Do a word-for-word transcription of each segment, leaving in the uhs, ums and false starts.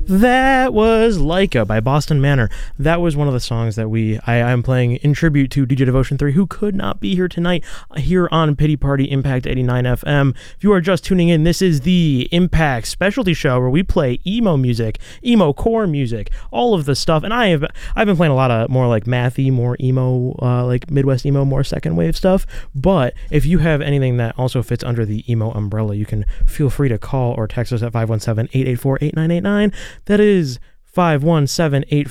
That was Leica by Boston Manor. That was one of the songs that we I am playing in tribute to D J Devotion three, who could not be here tonight here on Pity Party Impact eighty-nine F M. If you are just tuning in, this is the Impact specialty show where we play emo music, emo core music, all of the stuff. And I have I've been playing a lot of more like mathy, more emo, uh, like Midwest emo, more second wave stuff. But if you have anything that also fits under the emo umbrella, you can feel free to call or text us at five one seven, eight eight four, eight nine eight nine. That is five one seven eight.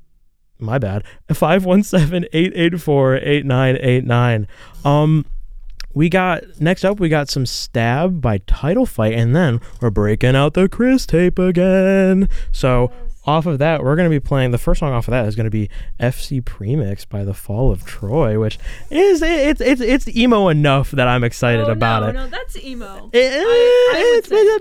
My bad. five one seven, eight eight four, eight nine eight nine. Um, we got next up. We got some Stab by Title Fight, and then we're breaking out the Chris tape again. So off of that, we're gonna be playing the first song off of that is gonna be F C Premix by The Fall of Troy, which is it's it's it's emo enough that I'm excited oh, about no, it. No, that's emo. It, I,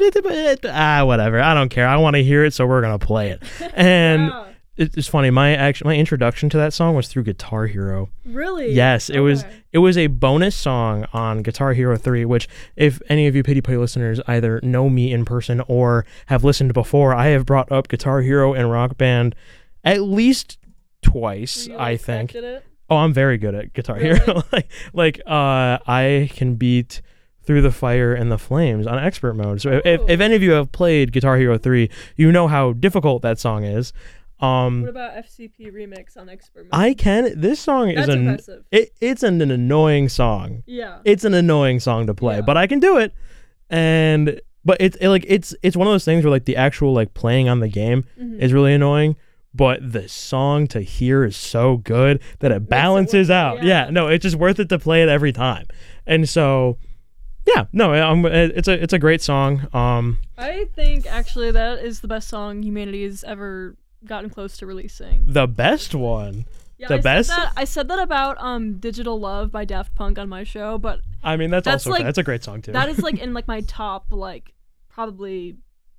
I it, ah, whatever. I don't care. I want to hear it, so we're gonna play it. And yeah. it's funny. My actually my introduction to that song was through Guitar Hero. Really? Yes, it okay. was. It was a bonus song on Guitar Hero three, which if any of you Pity Party listeners either know me in person or have listened before, I have brought up Guitar Hero and Rock Band at least twice, you, I like, think. It? Oh, I'm very good at Guitar really? Hero. like, like uh, I can beat Through the Fire and the Flames on expert mode. So if, if any of you have played Guitar Hero three, you know how difficult that song is. Um, what about F C P Remix on expert mode? I can. This song That's is an impressive. it, it's an, an annoying song. Yeah. It's an annoying song to play, Yeah. but I can do it. And but it's it, like it's it's one of those things where like the actual like playing on the game Mhm. is really annoying, but the song to hear is so good that it balances worth it, out. yeah. Yeah, no, it's just worth it to play it every time. And so yeah, no, um, it's a it's a great song. Um, I think actually that is the best song humanity has ever gotten close to releasing. the best one. Yeah, The I best? Said that, I said that about um Digital Love by Daft Punk on my show, but I mean, that's, That's also like- that's a great song too. that is like in like my top like probably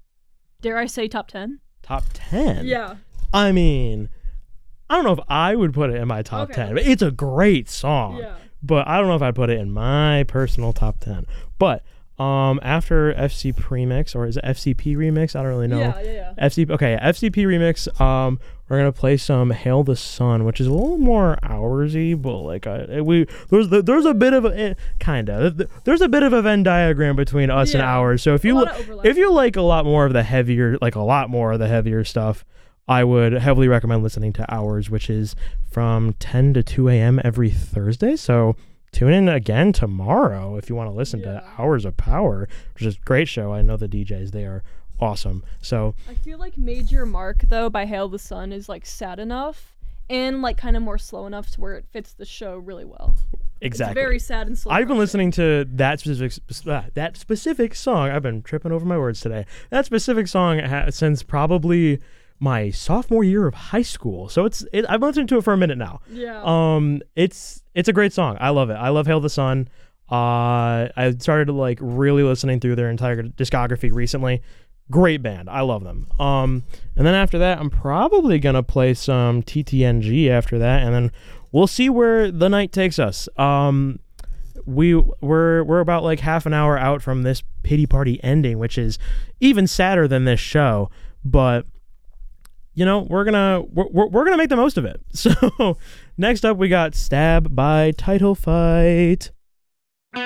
dare I say top ten? top ten. Yeah. I mean, I don't know if I would put it in my top Okay. ten, but it's a great song. Yeah. But I don't know if I'd put it in my personal top ten. But um, after F C Premix, or is it F C P Remix? I don't really know. Yeah, yeah, yeah. F C okay, F C P Remix. Um, we're gonna play some Hail the Sun, which is a little more hoursy, but like I we there's there's a bit of a eh, kind of there's a bit of a Venn diagram between us and Yeah. Hours. So if A you lot li- of overlap. if you like a lot more of the heavier, like a lot more of the heavier stuff, I would heavily recommend listening to Hours, which is from ten to two a.m. every Thursday. So tune in again tomorrow if you want to listen Yeah. to Hours of Power, which is a great show. I know the D Js, they are awesome. So I feel like Major Mark though by Hail the Sun is like sad enough and like kind of more slow enough to where it fits the show really well. exactly. It's very sad and slow. I've been motion. listening to that specific sp- uh, that specific song. I've been tripping over my words today. That specific song ha- since probably my sophomore year of high school. So it's it, I've been listening to it for a minute now. Yeah. Um, it's it's a great song. I love it. I love Hail the Sun. Uh, I started like really listening through their entire discography recently. Great band. I love them. Um, and then after that, I'm probably gonna play some T T N G after that, and then we'll see where the night takes us. Um, we we're we're about like half an hour out from this Pity Party ending, which is even sadder than this show, but you know, we're gonna we're, we're, we're gonna make the most of it. So next up we got Stab by Title Fight.